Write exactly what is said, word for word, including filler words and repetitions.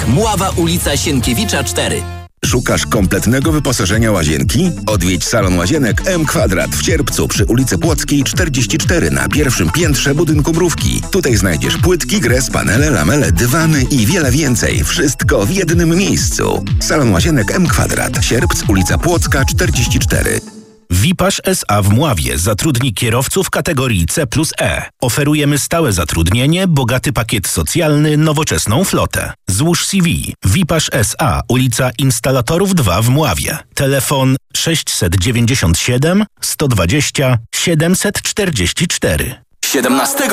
Łazienok Mława, ulica Sienkiewicza cztery. Szukasz kompletnego wyposażenia łazienki? Odwiedź salon Łazienek M Kwadrat w Sierpcu przy ulicy Płockiej czterdzieści cztery na pierwszym piętrze budynku Mrówki. Tutaj znajdziesz płytki, gres, panele, lamele, dywany i wiele więcej. Wszystko w jednym miejscu. Salon Łazienek M Kwadrat, Sierpc, ulica Płocka czterdzieści cztery. Wipasz S A w Mławie zatrudni kierowców kategorii C plus E. Oferujemy stałe zatrudnienie, bogaty pakiet socjalny, nowoczesną flotę. Złóż C V. Wipasz S A, ulica Instalatorów dwa w Mławie. Telefon sześćset dziewięćdziesiąt siedem sto dwadzieścia siedemset czterdzieści cztery. siedemnastego